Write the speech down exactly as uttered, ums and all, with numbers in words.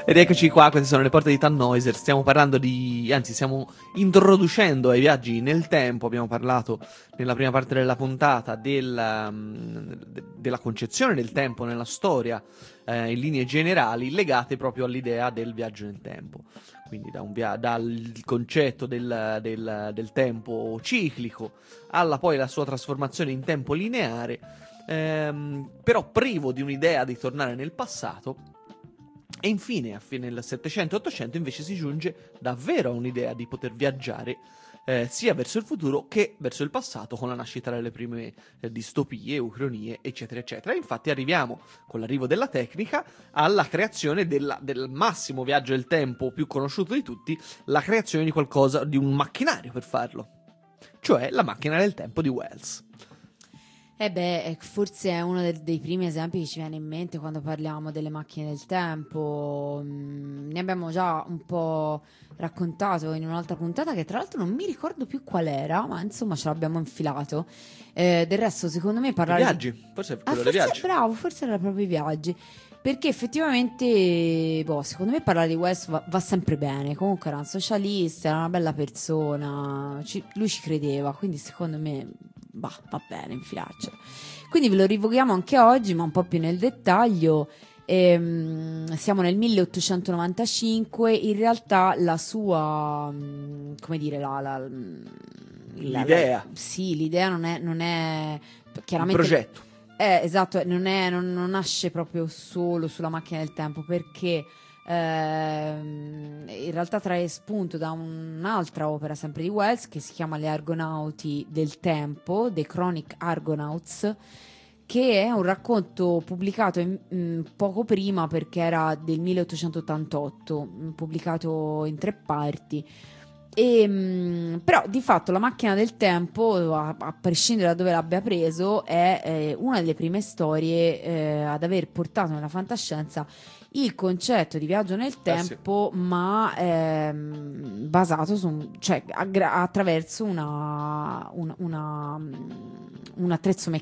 Ed eccoci qua, queste sono le porte di Tannhäuser. Stiamo parlando di, anzi stiamo introducendo ai viaggi nel tempo. Abbiamo parlato nella prima parte della puntata del, um, de- della concezione del tempo nella storia, eh, in linee generali legate proprio all'idea del viaggio nel tempo. Quindi da un via- dal concetto del, del, del tempo ciclico alla poi la sua trasformazione in tempo lineare, ehm, però privo di un'idea di tornare nel passato. E infine, a fine del settecento ottocento, invece si giunge davvero a un'idea di poter viaggiare eh, sia verso il futuro che verso il passato, con la nascita delle prime eh, distopie, ucronie, eccetera, eccetera. E infatti arriviamo, con l'arrivo della tecnica, alla creazione della, del massimo viaggio del tempo più conosciuto di tutti, la creazione di qualcosa, di un macchinario per farlo, cioè la macchina del tempo di Wells. Eh beh, forse è uno del- dei primi esempi che ci viene in mente quando parliamo delle macchine del tempo. Mm, ne abbiamo già un po' raccontato in un'altra puntata che tra l'altro non mi ricordo più qual era, ma insomma ce l'abbiamo infilato. Eh, del resto, secondo me I parlare viaggi, di... forse è Ah, quello dei forse, viaggi. bravo, forse era proprio i viaggi. Perché effettivamente, boh, secondo me parlare di West va, va sempre bene. Comunque era un socialista, era una bella persona, ci- lui ci credeva, quindi secondo me bah, va bene infilarcelo. Quindi ve lo rivoghiamo anche oggi, ma un po' più nel dettaglio. Ehm, siamo nel milleottocentonovantacinque. In realtà la sua, mm, come dire, la, la- mm, la- la- L'idea, sì, l'idea non è, non è il chiaramente. progetto. Eh, esatto, non, è, non, non nasce proprio solo sulla macchina del tempo, perché ehm, in realtà trae spunto da un'altra opera sempre di Wells che si chiama Le Argonauti del Tempo, The Chronic Argonauts, che è un racconto pubblicato in- in poco prima, perché era del milleottocentottantotto, mh, pubblicato in tre parti. E, mh, però di fatto la macchina del tempo, a, a prescindere da dove l'abbia preso, è eh, una delle prime storie eh, ad aver portato nella fantascienza il concetto di viaggio nel Eh sì. tempo, ma ehm, basato su, un- cioè aggra- attraverso una, un, una, mm, un attrezzo meccanico.